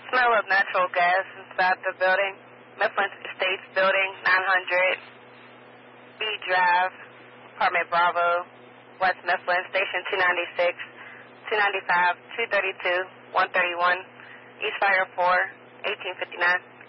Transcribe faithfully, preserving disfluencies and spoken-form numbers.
Smell of natural gas inside the building. Mifflin Estates Building, nine hundred B Drive, Apartment Bravo, West Mifflin, Station two ninety-six, two ninety-five, two thirty-two, one thirty-one, East Fire four, eighteen fifty-nine.